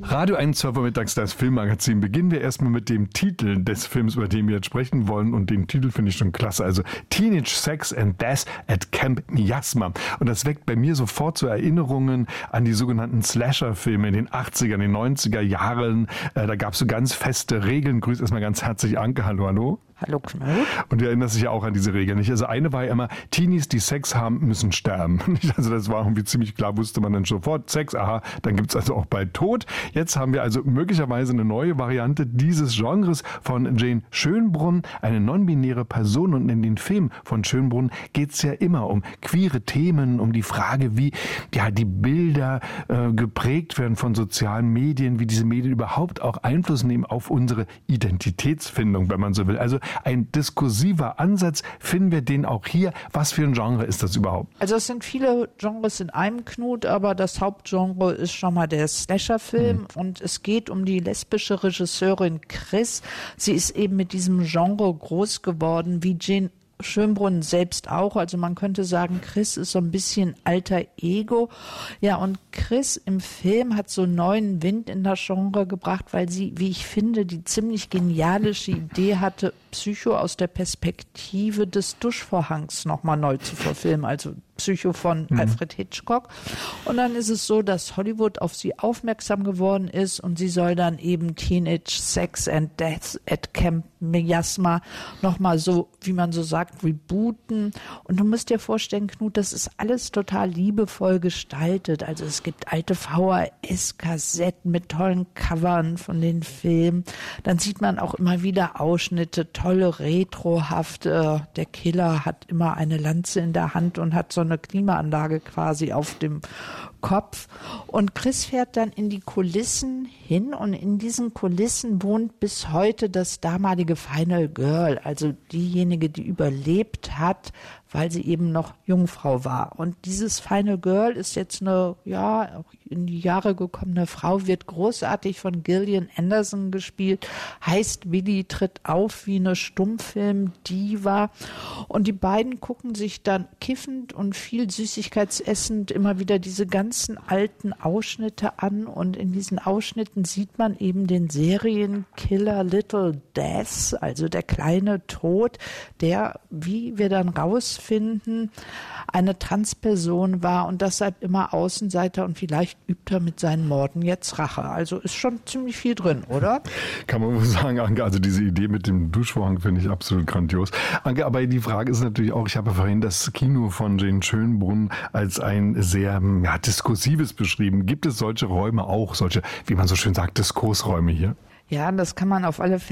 Radio 1, 12 Uhr mittags, das Filmmagazin. Beginnen wir erstmal mit dem Titel des Films, über den wir jetzt sprechen wollen. Und den Titel finde ich schon klasse. Also Teenage Sex and Death at Camp Miasma. Und das weckt bei mir sofort so Erinnerungen an die sogenannten Slasher-Filme in den 80er, den 90er Jahren. Da gab es so ganz feste Regeln. Grüß erstmal ganz herzlich Anke. Hallo, hallo. Hallo Knut. Und du erinnerst dich ja auch an diese Regeln, nicht? Also eine war ja immer, Teenies, die Sex haben, müssen sterben. Also das war irgendwie ziemlich klar, wusste man dann sofort, Sex, aha, dann gibt's also auch bald Tod. Jetzt haben wir also möglicherweise eine neue Variante dieses Genres von Jane Schönbrunn, eine non-binäre Person. Und in den Filmen von Schönbrunn geht's ja immer um queere Themen, um die Frage, wie ja die Bilder geprägt werden von sozialen Medien, wie diese Medien überhaupt auch Einfluss nehmen auf unsere Identitätsfindung, wenn man so will. Also ein diskursiver Ansatz, finden wir den auch hier. Was für ein Genre ist das überhaupt? Also es sind viele Genres in einem, Knut, aber das Hauptgenre ist schon mal der Slasher-Film und es geht um die lesbische Regisseurin Chris. Sie ist eben mit diesem Genre groß geworden, wie Jane Schönbrunn selbst auch. Also man könnte sagen, Chris ist so ein bisschen alter Ego. Ja, und Chris im Film hat so neuen Wind in das Genre gebracht, weil sie, wie ich finde, die ziemlich genialische Idee hatte, Psycho aus der Perspektive des Duschvorhangs nochmal neu zu verfilmen. Also Psycho von Alfred Hitchcock. Und dann ist es so, dass Hollywood auf sie aufmerksam geworden ist und sie soll dann eben Teenage Sex and Death at Camp Miasma nochmal so, wie man so sagt, rebooten. Und du musst dir vorstellen, Knut, das ist alles total liebevoll gestaltet. Also es gibt alte VHS-Kassetten mit tollen Covern von den Filmen. Dann sieht man auch immer wieder Ausschnitte, tolle Retrohafte. Der Killer hat immer eine Lanze in der Hand und hat so eine Klimaanlage quasi auf dem Kopf. Und Chris fährt dann in die Kulissen hin und in diesen Kulissen wohnt bis heute das damalige Final Girl, also diejenige, die überlebt hat, weil sie eben noch Jungfrau war. Und dieses Final Girl ist jetzt eine, ja, auch in die Jahre gekommene Frau, wird großartig von Gillian Anderson gespielt, heißt Willi tritt auf wie eine Stummfilm-Diva. Und die beiden gucken sich dann kiffend und viel süßigkeitsessend immer wieder diese ganzen alten Ausschnitte an. Und in diesen Ausschnitten sieht man eben den Serienkiller Little Death, also der kleine Tod, der, wie wir dann rausfinden, eine Transperson war und deshalb immer Außenseiter und vielleicht übt er mit seinen Morden jetzt Rache. Also ist schon ziemlich viel drin, oder? Kann man wohl sagen, Anke, also diese Idee mit dem Duschvorhang finde ich absolut grandios. Anke, aber die Frage ist natürlich auch, ich habe vorhin das Kino von Jane Schönbrunn als ein sehr diskursives beschrieben. Gibt es solche Räume auch, solche, wie man so schön sagt, Diskursräume hier? Ja, das kann man auf alle Fälle